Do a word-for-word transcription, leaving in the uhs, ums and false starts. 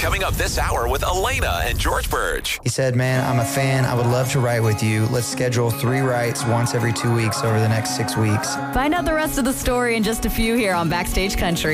Coming up this hour with Elena and George Burge. He said, man, I'm a fan. I would love to write with you. Let's schedule three writes once every two weeks over the next six weeks. Find out the rest of the story in just a few here on Backstage Country.